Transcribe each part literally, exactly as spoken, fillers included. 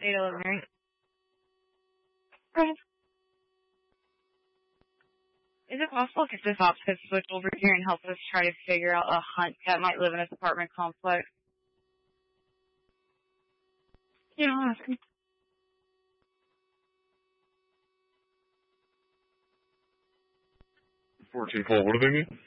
eight eleven, right? Go ahead. Is it possible if this ops could switch over here and help us try to figure out a hunt that might live in this apartment complex? Yeah, I'll ask him. fourteen call, what do they mean?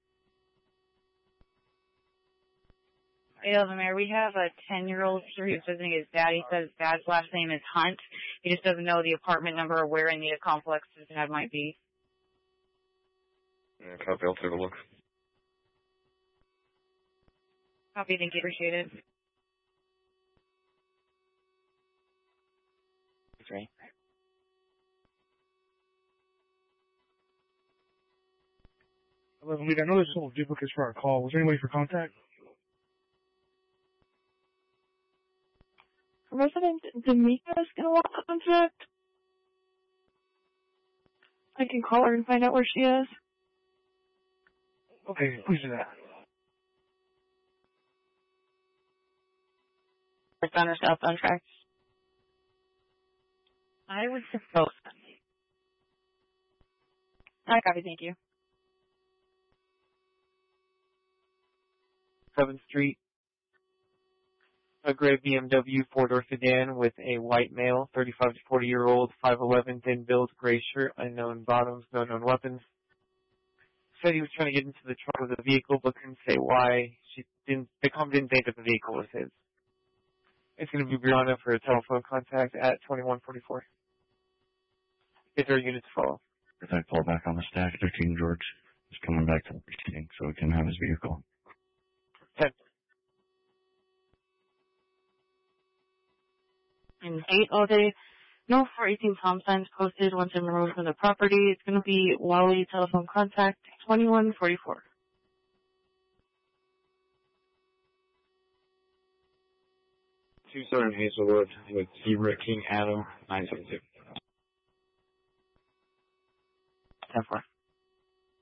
eight eleven, Mayor, we have a ten-year-old here who's visiting his dad. He says his dad's last name is Hunt. He just doesn't know the apartment number or where in the complex his dad might be. Yeah, copy, I'll take a look. Copy, thank you, appreciate it. That's right. eleven lead, I know there's some duplicates for our call. Was there any way for contact? Resident D'Amico is going to want contact. I can call her and find out where she is. Okay, please do that. Northbound or southbound tracks? I would suppose. I copy, thank you. seventh Street. A gray B M W four-door sedan with a white male, thirty-five to forty year old, five eleven, thin build, gray shirt, unknown bottoms, no known weapons. Said he was trying to get into the trunk of the vehicle, but couldn't say why. She didn't. The com didn't think that the vehicle was his. It's going to be Brianna for a telephone contact at twenty-one forty-four. Is there a unit to follow? If I pull back on the stack, thirteen George is coming back to the precinct so we can have his vehicle. ten. And eight all day. No four eighteen Tom signs posted once I'm removed from the property. It's going to be Wally telephone contact twenty-one forty-four. Two Southern Hazelwood with Zebra King Adam nine seven two. ten four.